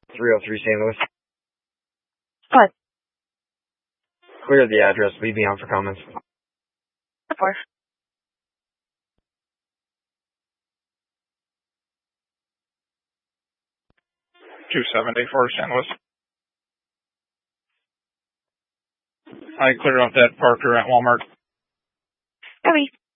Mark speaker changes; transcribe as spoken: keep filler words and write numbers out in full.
Speaker 1: three oh three Saint Louis.
Speaker 2: What?
Speaker 1: Clear the address. Leave me on for comments.
Speaker 2: Four.
Speaker 3: two seventy-four Saint Louis. I cleared off that Parker at Walmart.
Speaker 2: Copy.